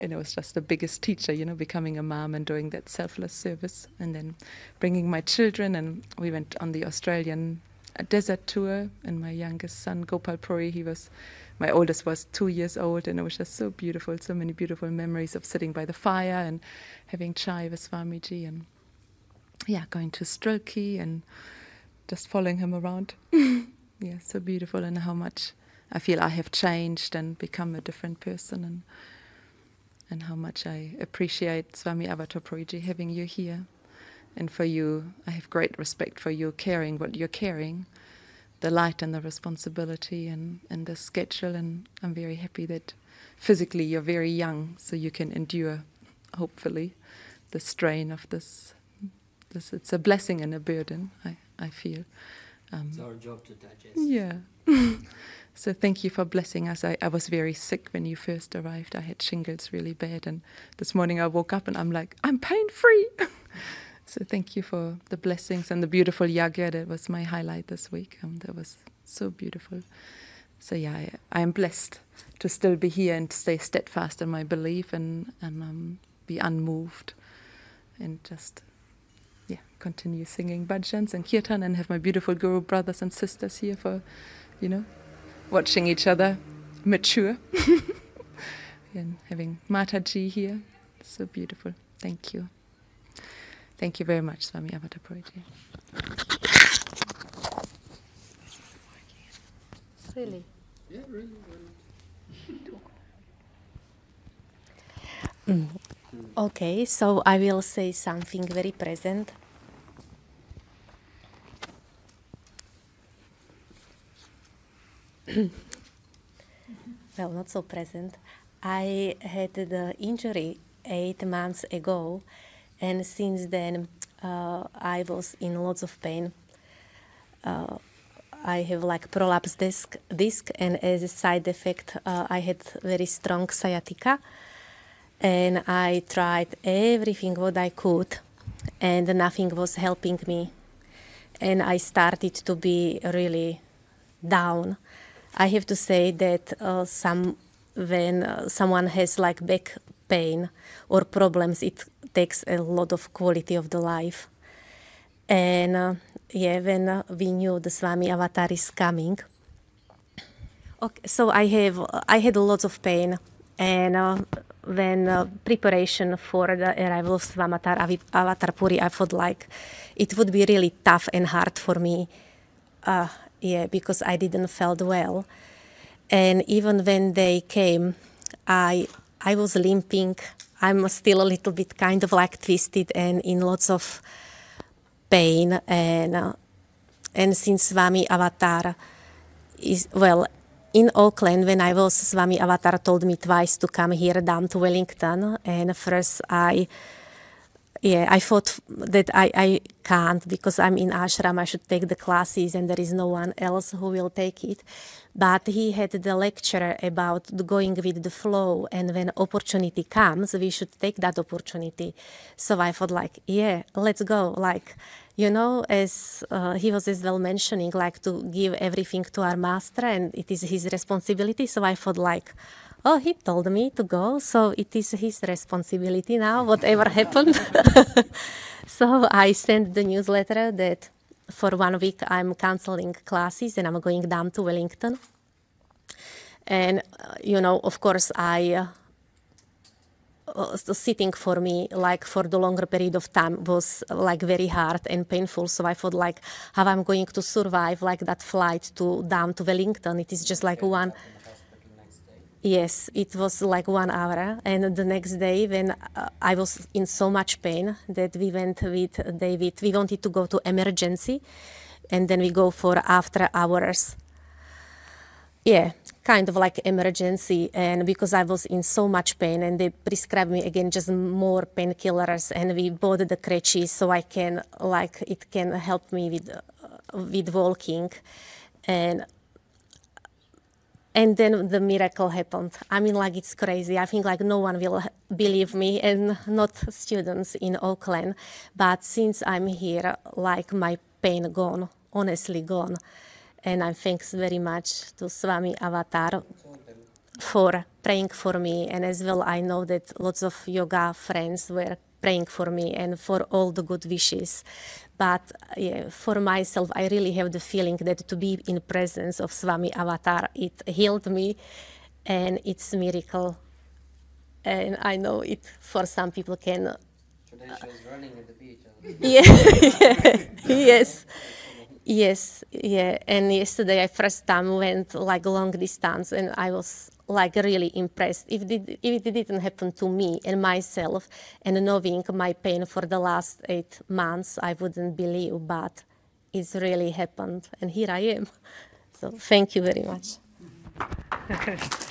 And it was just the biggest teacher, becoming a mom and doing that selfless service. And then bringing my children, and we went on the Australian desert tour. And my youngest son, Gopal Puri, my oldest was 2 years old, and it was just so beautiful, so many beautiful memories of sitting by the fire and having chai with Swamiji, and going to Strilki and just following him around. Yeah, so beautiful, and how much I feel I have changed and become a different person, and how much I appreciate Swami Avatar Puriji having you here. And for you, I have great respect for you carrying what you're carrying, the light and the responsibility and the schedule. And I'm very happy that physically you're very young, so you can endure, hopefully, the strain of this. It's a blessing and a burden, I feel. It's our job to digest. Yeah. So thank you for blessing us. I was very sick when you first arrived. I had shingles really bad, and this morning I woke up and I'm like, I'm pain-free. So thank you for the blessings and the beautiful yagya. That was my highlight this week. That was so beautiful. So yeah, I am blessed to still be here and stay steadfast in my belief and be unmoved and just continue singing bhajans and kirtan and have my beautiful Guru brothers and sisters here for, watching each other mature and having Mataji here. So beautiful. Thank you. Thank you very much, Swami Avatar Puriji. Really? Yeah, really. Okay, so I will say something very present. Well, not so present. I had the injury 8 months ago, and since then I was in lots of pain. I have prolapsed disc, and as a side effect I had very strong sciatica, and I tried everything what I could, and nothing was helping me, and I started to be really down. I have to say that when someone has back pain or problems, it takes a lot of quality of the life. And when we knew the Swami Avatar is coming, okay, so I had lots of pain, and when preparation for the arrival of Swami Avatar Puri, I thought it would be really tough and hard for me. Because I didn't felt well, and even when they came, I was limping. I'm still a little bit kind of twisted and in lots of pain, and since Swami Avatar is in Auckland, when I was, Swami Avatar told me twice to come here down to Wellington, and first I thought that I can't, because I'm in ashram, I should take the classes and there is no one else who will take it. But he had the lecture about going with the flow, and when opportunity comes, we should take that opportunity. So I thought let's go. As he was as well mentioning, to give everything to our master, and it is his responsibility. So I thought he told me to go, so it is his responsibility now, whatever happened. So I sent the newsletter that for 1 week I'm canceling classes and I'm going down to Wellington. And, of course, sitting for me, for the longer period of time was very hard and painful. So I thought how I'm going to survive that flight down to Wellington. It is just one. Yes, it was 1 hour, and the next day when I was in so much pain that we went with David, we wanted to go to emergency, and then we go for after hours. Yeah, kind of emergency, and because I was in so much pain, and they prescribed me again just more painkillers, and we bought the crutches so I can it can help me with walking, and then the miracle happened. I mean, it's crazy. I think no one will believe me, and not students in Auckland. But since I'm here, my pain gone, honestly gone. And I thanks very much to Swami Avatar for praying for me, and as well I know that lots of yoga friends were praying for me and for all the good wishes. But yeah, for myself, I really have the feeling that to be in presence of Swami Avatar, it healed me, and it's a miracle. And I know it for some people can. Today she was running at the beach. Yes, yes, yeah. And yesterday I first time went like long distance, and I was like really impressed. If it didn't happen to me and myself, and knowing my pain for the last 8 months, I wouldn't believe. But it's really happened, and here I am. So thank you very much.